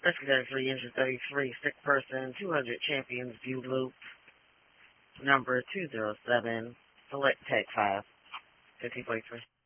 Rescue 33, Engine 33, sick person, 200 Champions View Loop, number 207, select tag 5, 1543.